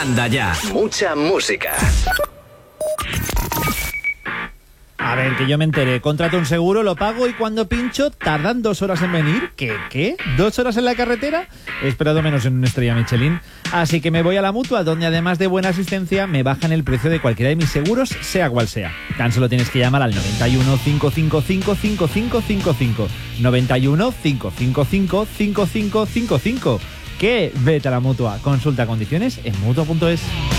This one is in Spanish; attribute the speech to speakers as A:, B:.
A: Anda ya. Mucha música.
B: A ver, que yo me enteré. Contrato un seguro, lo pago y cuando pincho tardan 2 horas en venir. ¿Qué? ¿2 horas en la carretera? He esperado menos en una estrella Michelin. Así que me voy a la Mutua, donde además de buena asistencia me bajan el precio de cualquiera de mis seguros, sea cual sea. Tan solo tienes que llamar al 91 555 5555. 91 555 5555. ¿Qué? Vete a la Mutua. Consulta condiciones en mutua.es.